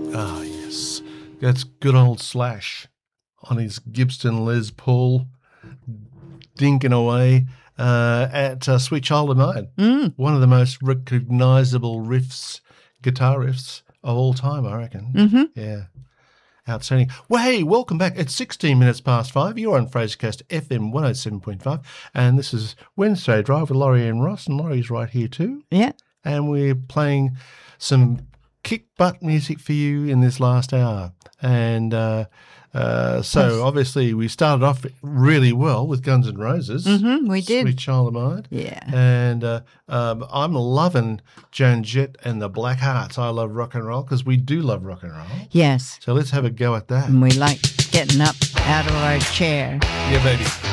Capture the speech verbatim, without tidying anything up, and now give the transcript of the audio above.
Ah, yes. That's good old Slash on his Gibson Les Paul, dinking away uh, at uh, Sweet Child of Mine. Mm. One of the most recognisable riffs, guitar riffs of all time, I reckon. Mm-hmm. Yeah. Outstanding. Well, hey, welcome back. It's sixteen minutes past five. You're on Frasercast F M one oh seven point five. And this is Wednesday Drive with Laurie and Ross. And Laurie's right here too. Yeah. And we're playing some kick butt music for you in this last hour. And uh, uh, so obviously we started off really well with Guns N' Roses. Mm-hmm, we did. Sweet Child of Mine. Yeah. And uh, um, I'm loving Joan Jett and the Black Hearts. I love rock and roll because we do love rock and roll. Yes. So let's have a go at that. And we like getting up out of our chair. Yeah, baby.